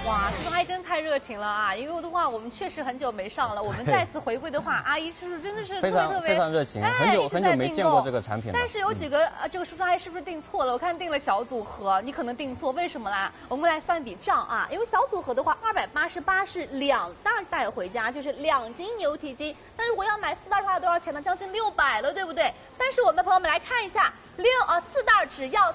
哇，司阿姨真太热情了啊！因为的话，我们确实很久没上了，我们再次回归的话，阿姨是不是真的是特别非常热情，很久没见过这个产品了。 但是有几个这个叔叔阿姨是不是订错了？我看订了小组合，你可能订错，为什么啦？我们来算笔账啊，因为小组合的话，288是2袋带回家，就是2斤牛蹄筋。但如果要买4袋的话，多少钱呢？将近600了，对不对？但是我们的朋友们来看一下，4袋只要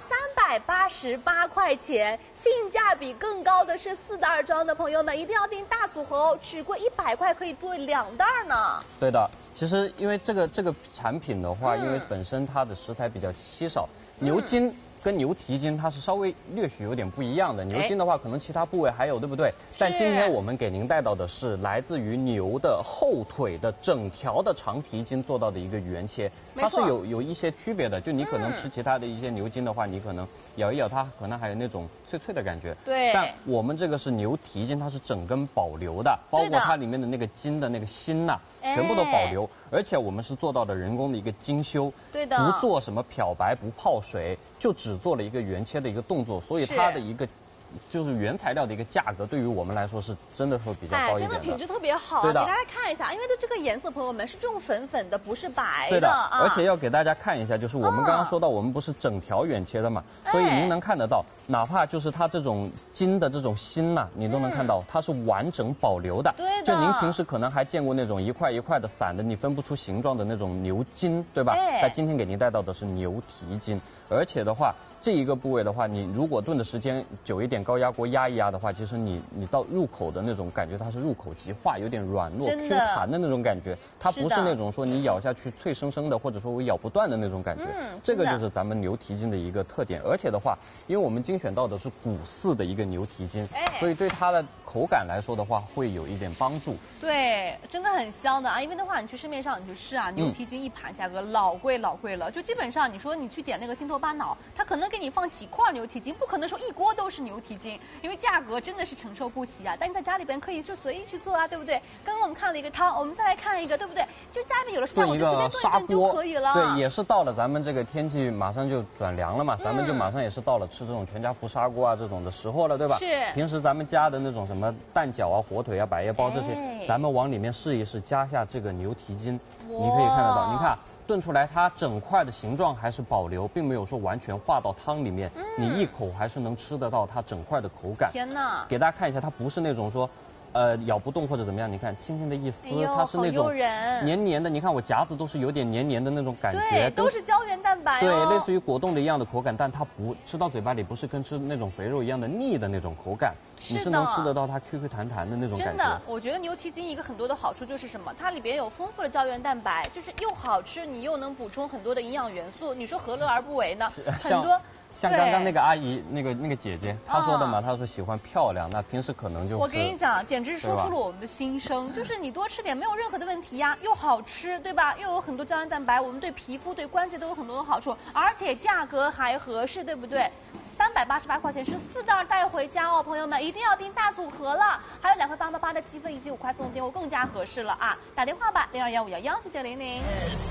388块钱，性价比更高的是4袋装的朋友们一定要订大组合哦，只贵100块可以多2袋呢。 对的，其实因为这个产品的话，因为本身它的食材比较稀少，牛筋跟牛蹄筋它是稍微略许有点不一样的。牛筋的话，可能其他部位还有，对不对？但今天我们给您带到的是来自于牛的后腿的整条的长蹄筋做到的一个原切，它是有一些区别的。就你可能吃其他的一些牛筋的话，你可能咬一咬它，可能还有那种脆脆的感觉。 对。 但我们这个是牛蹄筋，它是整根保留的，包括它里面的那个筋的那个心呐，全部都保留。而且我们是做到的人工的一个精修， 对的， 不做什么漂白，不泡水，就只做了一个原切的一个动作，所以它的一个就是原材料的一个价格，对于我们来说是真的会比较高一点的。 真的品质特别好， 对的。 给大家看一下，因为这个颜色，朋友们是这种粉粉的，不是白的。 对的，而且要给大家看一下，就是我们刚刚说到，我们不是整条原切的嘛，所以您能看得到，哪怕就是它这种筋的这种心呐，你都能看到它是完整保留的。 对的。 就您平时可能还见过那种一块一块的散的，你分不出形状的那种牛筋，对吧？但今天给您带到的是牛蹄筋，而且的话，这一个部位的话，你如果炖的时间久一点，高压锅压一压的话，其实你到入口的那种感觉，它是入口即化，有点软糯 Q 弹的那种感觉，它不是那种说你咬下去脆生生的，或者说我咬不断的那种感觉。这个就是咱们牛蹄筋的一个特点。而且的话，因为我们精选到的是骨饲的一个牛蹄筋，所以对它的口感来说的话，会有一点帮助。 对，真的很香的啊！因为的话，你去市面上你去试啊，牛蹄筋一盘价格老贵了，就基本上你说你去点那个筋头巴脑，它可能给你放几块牛蹄筋，不可能说一锅都是牛蹄筋，因为价格真的是承受不起啊。但你在家里边可以就随意去做啊，对不对？刚刚我们看了一个汤，我们再来看一个，对不对？就家里面有了食材，我就随便炖一炖就可以了。 对，也是到了咱们这个天气马上就转凉了嘛，咱们就马上也是到了吃这种全家福砂锅啊这种的时候了，对吧？ 是。 平时咱们家的那种什么蛋饺啊、火腿啊、百叶包这些，咱们往里面试一试，加下这个牛蹄筋，你可以看得到，你看。炖出来，它整块的形状还是保留，并没有说完全化到汤里面。你一口还是能吃得到它整块的口感。 天哪！ 给大家看一下，它不是那种说，咬不动或者怎么样。你看，轻轻的一撕，它是那种黏黏的。你看我夹子都是有点黏黏的那种感觉。 对，都是胶原蛋白。 对，类似于果冻的一样的口感，但它不吃到嘴巴里不是跟吃那种肥肉一样的腻的那种口感。你是能吃得到它 QQ 弹弹的那种感觉。 真的，我觉得牛蹄筋一个很多的好处就是什么？它里边有丰富的胶原蛋白，就是又好吃，你又能补充很多的营养元素。你说何乐而不为呢？很多。 像刚刚那个阿姨，那个姐姐，她说的嘛，她说喜欢漂亮，那平时可能就是。 我跟你讲，简直说出了我们的心声，就是你多吃点没有任何的问题呀，又好吃，对吧？又有很多胶原蛋白，我们对皮肤、对关节都有很多的好处，而且价格还合适，对不对？388块钱是4袋带回家哦，朋友们一定要订大组合了，还有2块888的积分以及5块自动点货更加合适了啊！打电话吧，0215119900。